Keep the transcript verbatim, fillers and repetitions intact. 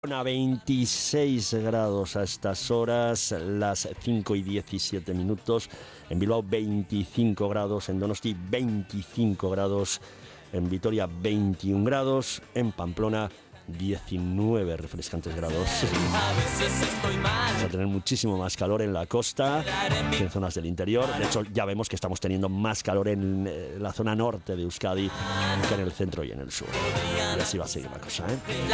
A veintiséis grados a estas horas, las cinco y diecisiete minutos. En Bilbao veinticinco grados, en Donosti veinticinco grados, en Vitoria veintiún grados, en Pamplona diecinueve refrescantes grados. Vamos a tener muchísimo más calor en la costa que en zonas del interior. De hecho, ya vemos que estamos teniendo más calor en la zona norte de Euskadi que en el centro y en el sur. Y así va a seguir la cosa, ¿eh?